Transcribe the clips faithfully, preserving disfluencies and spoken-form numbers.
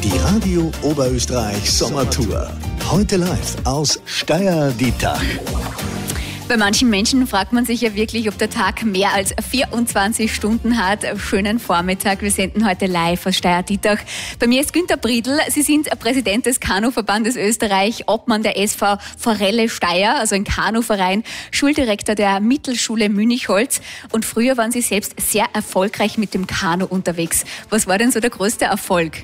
Die Radio Oberösterreich Sommertour. Heute live aus Steyr-Dietach. Bei manchen Menschen fragt man sich ja wirklich, ob der Tag mehr als vierundzwanzig Stunden hat. Schönen Vormittag. Wir senden heute live aus Steyr-Dietach. Bei mir ist Günther Briedl. Sie sind Präsident des Kanuverbandes Österreich, Obmann der S V Forelle Steyr, also ein Kanuverein, Schuldirektor der Mittelschule Münchholz. Und früher waren Sie selbst sehr erfolgreich mit dem Kanu unterwegs. Was war denn so der größte Erfolg?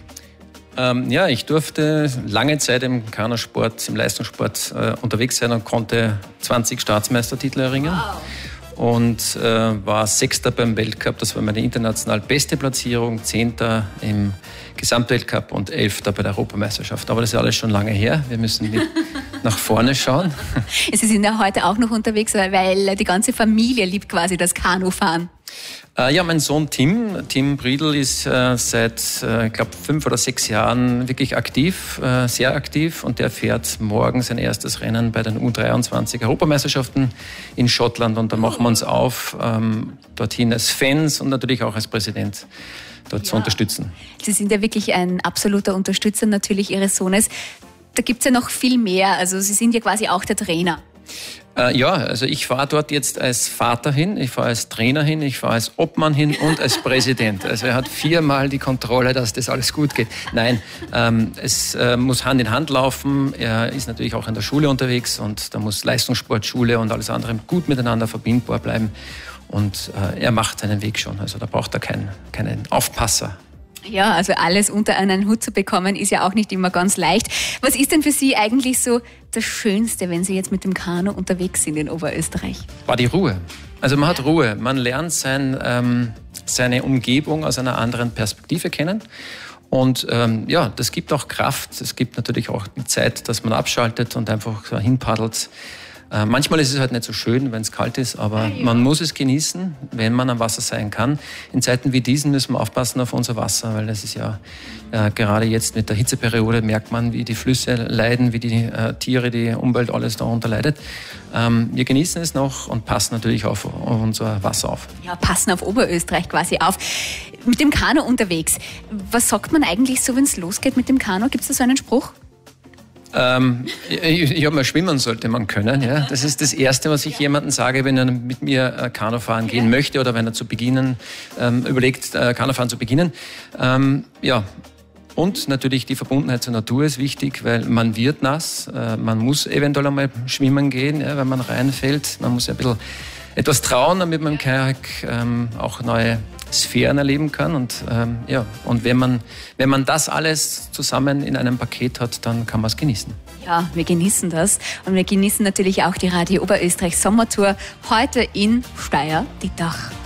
Ähm, ja, ich durfte lange Zeit im Kanusport, im Leistungssport äh, unterwegs sein und konnte zwanzig Staatsmeistertitel erringen. Wow. Und äh, war Sechster beim Weltcup. Das war meine international beste Platzierung, Zehnter im Gesamtweltcup und Elfter bei der Europameisterschaft. Aber das ist alles schon lange her. Wir müssen nach vorne schauen. Sie sind ja heute auch noch unterwegs, weil die ganze Familie liebt quasi das Kanufahren. Äh, ja, mein Sohn Tim, Tim Briedl ist äh, seit, äh, ich glaube, fünf oder sechs Jahren wirklich aktiv, äh, sehr aktiv. Und der fährt morgen sein erstes Rennen bei den U dreiundzwanzig Europameisterschaften in Schottland. Und da machen wir uns auf, ähm, dorthin als Fans und natürlich auch als Präsident dort ja. zu unterstützen. Sie sind ja wirklich ein absoluter Unterstützer natürlich Ihres Sohnes. Da gibt es ja noch viel mehr. Also Sie sind ja quasi auch der Trainer. Äh, ja, also ich fahre dort jetzt als Vater hin, ich fahre als Trainer hin, ich fahre als Obmann hin und als Präsident. Also er hat viermal die Kontrolle, dass das alles gut geht. Nein, ähm, es äh, muss Hand in Hand laufen. Er ist natürlich auch in der Schule unterwegs und da muss Leistungssportschule und alles andere gut miteinander verbindbar bleiben. Und äh, er macht seinen Weg schon, also da braucht er keinen, keinen Aufpasser. Ja, also alles unter einen Hut zu bekommen, ist ja auch nicht immer ganz leicht. Was ist denn für Sie eigentlich so das Schönste, wenn Sie jetzt mit dem Kanu unterwegs sind in Oberösterreich? War die Ruhe. Also man hat Ruhe. Man lernt sein, ähm, seine Umgebung aus einer anderen Perspektive kennen. Und ähm, ja, das gibt auch Kraft. Es gibt natürlich auch die Zeit, dass man abschaltet und einfach so hinpaddelt. Äh, manchmal ist es halt nicht so schön, wenn es kalt ist, aber man muss es genießen, wenn man am Wasser sein kann. In Zeiten wie diesen müssen wir aufpassen auf unser Wasser, weil das ist ja äh, gerade jetzt mit der Hitzeperiode merkt man, wie die Flüsse leiden, wie die äh, Tiere, die Umwelt, alles darunter leidet. Ähm, wir genießen es noch und passen natürlich auf, auf unser Wasser auf. Ja, passen auf Oberösterreich quasi auf. Mit dem Kanu unterwegs. Was sagt man eigentlich so, wenn es losgeht mit dem Kanu? Gibt es da so einen Spruch? Ähm, ich, ich habe mal schwimmen sollte man können. Ja. Das ist das Erste, was ich jemandem sage, wenn er mit mir äh, Kanufahren gehen möchte oder wenn er zu beginnen ähm, überlegt, äh, Kanufahren zu beginnen. Ähm, ja. Und natürlich die Verbundenheit zur Natur ist wichtig, weil man wird nass, äh, man muss eventuell einmal schwimmen gehen, ja, wenn man reinfällt. Man muss ja ein bisschen etwas trauen, damit man im Kajak ähm, auch neue Sphären erleben kann. Und, ähm, ja, und wenn man, wenn man das alles zusammen in einem Paket hat, dann kann man es genießen. Ja, wir genießen das. Und wir genießen natürlich auch die Radio Oberösterreich Sommertour heute in Steyr-Dietach.